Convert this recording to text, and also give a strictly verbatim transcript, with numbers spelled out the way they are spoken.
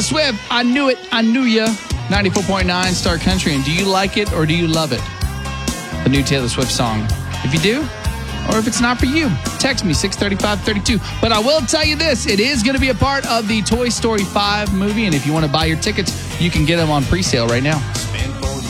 Taylor Swift, I Knew It, I Knew Ya. ninety-four point nine Star Country. And do you like it or do you love it? The new Taylor Swift song. If you do, or if it's not for you, text me six three five three two. But I will tell you this, it is going to be a part of the Toy Story five movie. And if you want to buy your tickets, you can get them on pre-sale right now.